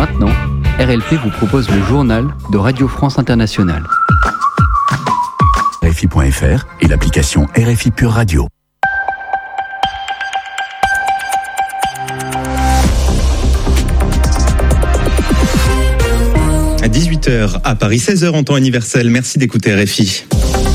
Maintenant, RLP vous propose le journal de Radio France Internationale. RFI.fr et l'application RFI Pure Radio. À 18h à Paris, 16h en temps universel. Merci d'écouter RFI.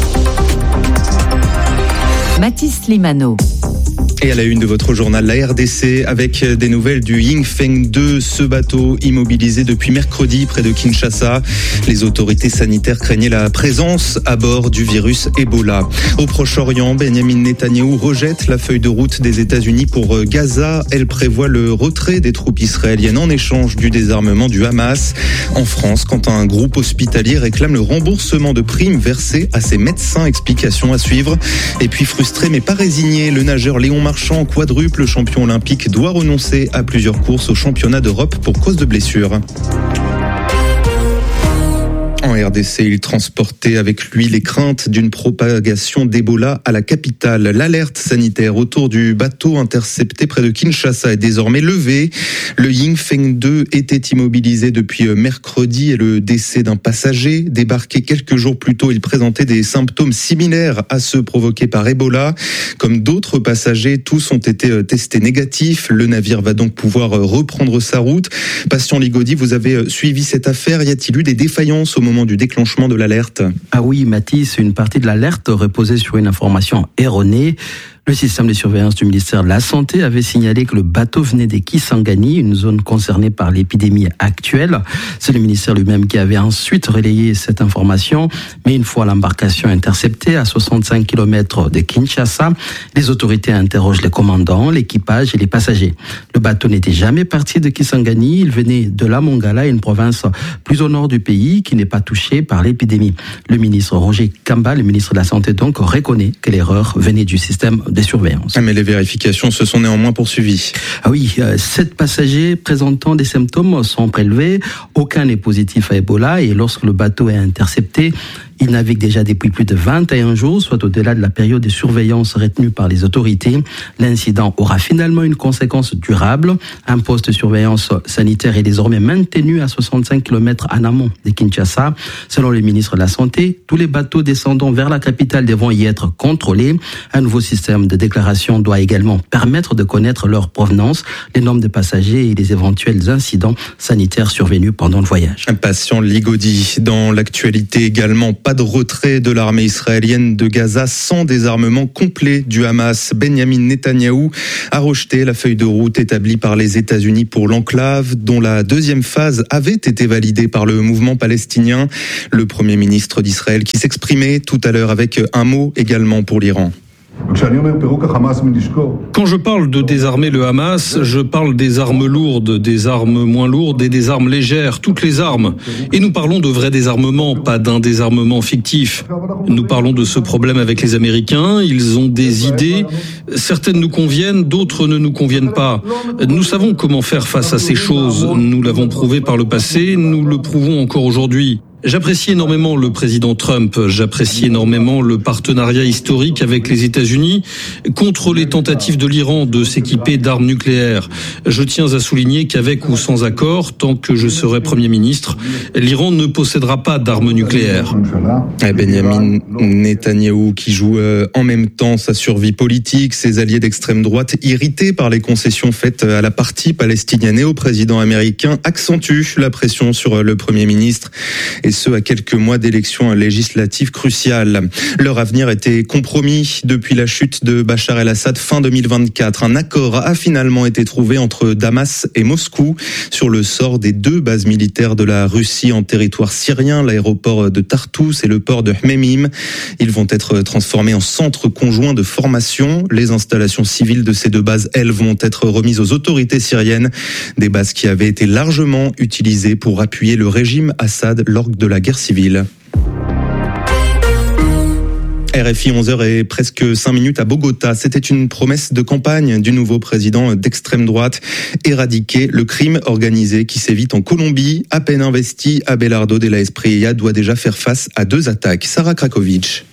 Mathis Limano. Et à la une de votre journal, la RDC, avec des nouvelles du Yingfeng 2, ce bateau immobilisé depuis mercredi près de Kinshasa. Les autorités sanitaires craignaient la présence à bord du virus Ebola. Au Proche-Orient, Benjamin Netanyahou rejette la feuille de route des États-Unis pour Gaza. Elle prévoit le retrait des troupes israéliennes en échange du désarmement du Hamas. En France, quand un groupe hospitalier réclame le remboursement de primes versées à ses médecins, explication à suivre. Et puis frustré mais pas résigné, le nageur Léon Marchand, quadruple champion olympique, doit renoncer à plusieurs courses au championnat d'Europe pour cause de blessure. En RDC, il transportait avec lui les craintes d'une propagation d'Ebola à la capitale. L'alerte sanitaire autour du bateau intercepté près de Kinshasa est désormais levée. Le Yingfeng 2 était immobilisé depuis mercredi et le décès d'un passager débarqué quelques jours plus tôt, il présentait des symptômes similaires à ceux provoqués par Ebola. Comme d'autres passagers, tous ont été testés négatifs. Le navire va donc pouvoir reprendre sa route. Patient Ligodi, vous avez suivi cette affaire. Y a-t-il eu des défaillances au moment du déclenchement de l'alerte? Ah oui, Mathis, une partie de l'alerte reposait sur une information erronée. Le système de surveillance du ministère de la Santé avait signalé que le bateau venait des Kisangani, une zone concernée par l'épidémie actuelle. C'est le ministère lui-même qui avait ensuite relayé cette information. Mais une fois l'embarcation interceptée à 65 km de Kinshasa, les autorités interrogent les commandants, l'équipage et les passagers. Le bateau n'était jamais parti de Kisangani. Il venait de la Mongala, une province plus au nord du pays qui n'est pas touchée par l'épidémie. Le ministre Roger Kamba, le ministre de la Santé donc, reconnaît que l'erreur venait du système de surveillance. Mais les vérifications se sont néanmoins poursuivies. Ah oui, 7 passagers présentant des symptômes sont prélevés. Aucun n'est positif à Ebola et lorsque le bateau est intercepté, il navigue déjà depuis plus de 21 jours, soit au-delà de la période de surveillance retenue par les autorités. L'incident aura finalement une conséquence durable. Un poste de surveillance sanitaire est désormais maintenu à 65 km en amont de Kinshasa. Selon le ministre de la Santé, tous les bateaux descendant vers la capitale devront y être contrôlés. Un nouveau système de déclaration doit également permettre de connaître leur provenance, les nombres de passagers et les éventuels incidents sanitaires survenus pendant le voyage. Un patient Ligodi. Dans l'actualité également, pas de retrait de l'armée israélienne de Gaza sans désarmement complet du Hamas. Benjamin Netanyahou a rejeté la feuille de route établie par les États-Unis pour l'enclave, dont la deuxième phase avait été validée par le mouvement palestinien. Le Premier ministre d'Israël qui s'exprimait tout à l'heure avec un mot également pour l'Iran. Quand je parle de désarmer le Hamas, je parle des armes lourdes, des armes moins lourdes et des armes légères, toutes les armes. Et nous parlons de vrai désarmement, pas d'un désarmement fictif. Nous parlons de ce problème avec les Américains, ils ont des idées, certaines nous conviennent, d'autres ne nous conviennent pas. Nous savons comment faire face à ces choses, nous l'avons prouvé par le passé, nous le prouvons encore aujourd'hui. J'apprécie énormément le président Trump, j'apprécie énormément le partenariat historique avec les États-Unis contre les tentatives de l'Iran de s'équiper d'armes nucléaires. Je tiens à souligner qu'avec ou sans accord, tant que je serai Premier ministre, l'Iran ne possédera pas d'armes nucléaires. Benjamin Netanyahou qui joue en même temps sa survie politique, ses alliés d'extrême droite irrités par les concessions faites à la partie palestinienne et au président américain accentuent la pression sur le Premier ministre. Et ce, à quelques mois d'élections législatives cruciales. Leur avenir était compromis depuis la chute de Bachar el-Assad fin 2024. Un accord a finalement été trouvé entre Damas et Moscou sur le sort des 2 bases militaires de la Russie en territoire syrien, l'aéroport de Tartous et le port de Hmeimim. Ils vont être transformés en centres conjoints de formation. Les installations civiles de ces 2 bases, elles, vont être remises aux autorités syriennes. Des bases qui avaient été largement utilisées pour appuyer le régime Assad lors de la guerre civile. RFI 11h et presque 5 minutes à Bogota. C'était une promesse de campagne du nouveau président d'extrême droite. Éradiquer le crime organisé qui sévit en Colombie. À peine investi, Abelardo de la Espriella doit déjà faire face à 2 attaques. Sarah Krakovic.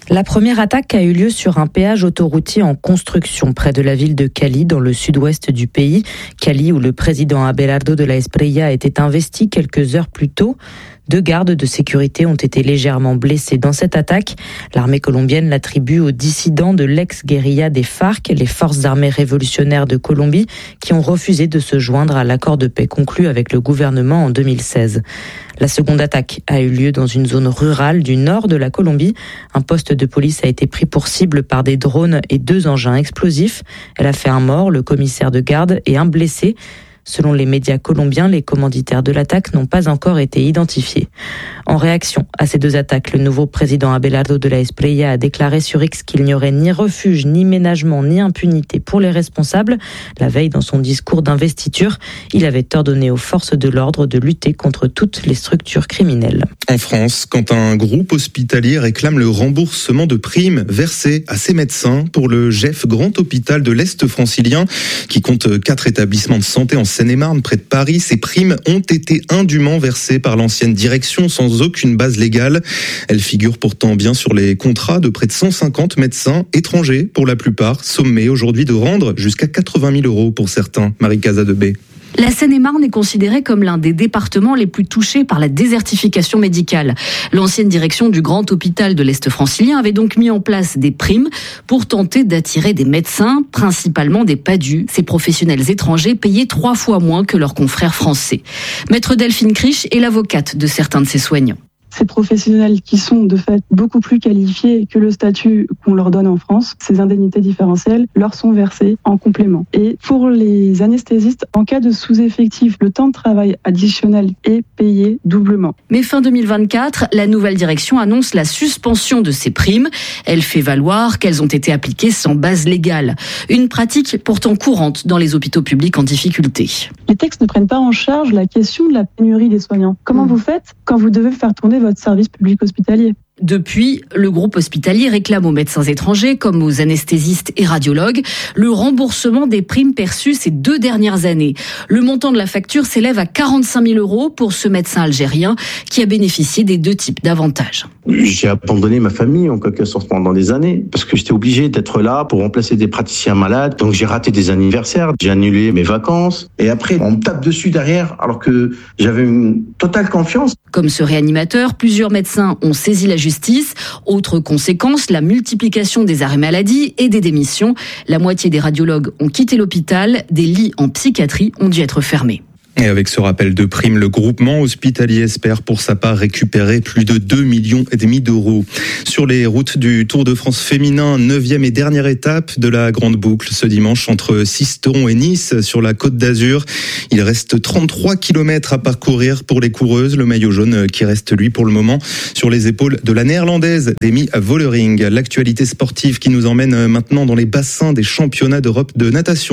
La première attaque a eu lieu sur un péage autoroutier en construction près de la ville de Cali, dans le sud-ouest du pays. Cali, où le président Abelardo de la Espriella était investi quelques heures plus tôt. 2 gardes de sécurité ont été légèrement blessés dans cette attaque. L'armée colombienne l'attribue aux dissidents de l'ex-guérilla des FARC, les forces armées révolutionnaires de Colombie, qui ont refusé de se joindre à l'accord de paix conclu avec le gouvernement en 2016. La seconde attaque a eu lieu dans une zone rurale du nord de la Colombie. Un poste de police a été pris pour cible par des drones et 2 engins explosifs. Elle a fait un mort, le commissaire de garde, et un blessé. Selon les médias colombiens, les commanditaires de l'attaque n'ont pas encore été identifiés. En réaction à ces 2 attaques, le nouveau président Abelardo de la Espriella a déclaré sur X qu'il n'y aurait ni refuge, ni ménagement, ni impunité pour les responsables. La veille, dans son discours d'investiture, il avait ordonné aux forces de l'ordre de lutter contre toutes les structures criminelles. En France, quand un groupe hospitalier réclame le remboursement de primes versées à ses médecins pour le GEF Grand Hôpital de l'Est francilien, qui compte 4 établissements de santé en Seine-et-Marne, près de Paris, ces primes ont été indûment versées par l'ancienne direction sans aucune base légale. Elles figurent pourtant bien sur les contrats de près de 150 médecins étrangers, pour la plupart, sommés aujourd'hui de rendre jusqu'à 80 000 € pour certains. Marie Casadebé. La Seine-et-Marne est considérée comme l'un des départements les plus touchés par la désertification médicale. L'ancienne direction du Grand Hôpital de l'Est francilien avait donc mis en place des primes pour tenter d'attirer des médecins, principalement des PADU, ces professionnels étrangers payés 3 fois moins que leurs confrères français. Maître Delphine Criche est l'avocate de certains de ces soignants. Ces professionnels qui sont de fait beaucoup plus qualifiés que le statut qu'on leur donne en France, ces indemnités différentielles leur sont versées en complément. Et pour les anesthésistes, en cas de sous-effectif, le temps de travail additionnel est payé doublement. Mais fin 2024, la nouvelle direction annonce la suspension de ces primes. Elle fait valoir qu'elles ont été appliquées sans base légale. Une pratique pourtant courante dans les hôpitaux publics en difficulté. Les textes ne prennent pas en charge la question de la pénurie des soignants. Comment vous faites quand vous devez faire tourner votre service public hospitalier ? Depuis, le groupe hospitalier réclame aux médecins étrangers, comme aux anesthésistes et radiologues, le remboursement des primes perçues ces 2 dernières années. Le montant de la facture s'élève à 45 000 € pour ce médecin algérien qui a bénéficié des 2 types d'avantages. J'ai abandonné ma famille en quelque sorte pendant des années parce que j'étais obligé d'être là pour remplacer des praticiens malades. Donc j'ai raté des anniversaires, j'ai annulé mes vacances et après on me tape dessus derrière alors que j'avais une totale confiance. Comme ce réanimateur, plusieurs médecins ont saisi la justice. Autre conséquence, la multiplication des arrêts maladie et des démissions. La moitié des radiologues ont quitté l'hôpital. Des lits en psychiatrie ont dû être fermés. Et avec ce rappel de primes, le groupement hospitalier espère pour sa part récupérer plus de 2,5 millions d'euros. Sur les routes du Tour de France féminin, 9e et dernière étape de la grande boucle ce dimanche entre Sisteron et Nice sur la Côte d'Azur. Il reste 33 km à parcourir pour les coureuses. Le maillot jaune qui reste lui pour le moment sur les épaules de la néerlandaise Demi Vollering. L'actualité sportive qui nous emmène maintenant dans les bassins des championnats d'Europe de natation.